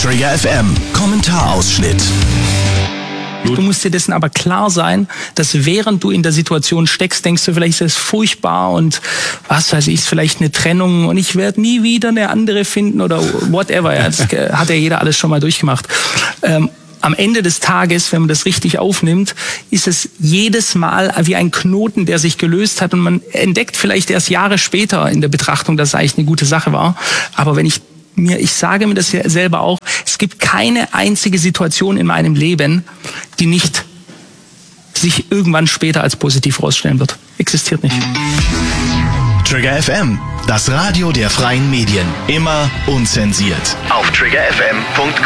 Trigger FM Kommentarausschnitt. Du musst dir dessen aber klar sein, dass während du in der Situation steckst, denkst du, vielleicht ist es furchtbar und was weiß ich, ist vielleicht eine Trennung und ich werde nie wieder eine andere finden oder whatever. Ja, das hat ja jeder alles schon mal durchgemacht. Am Ende des Tages, wenn man das richtig aufnimmt, ist es jedes Mal wie ein Knoten, der sich gelöst hat und man entdeckt vielleicht erst Jahre später in der Betrachtung, dass es eigentlich eine gute Sache war. Aber ich sage mir das ja selber auch, es gibt keine einzige Situation in meinem Leben, die nicht sich irgendwann später als positiv herausstellen wird. Existiert nicht. Trigger FM, das Radio der freien Medien. Immer unzensiert. Auf triggerfm.com.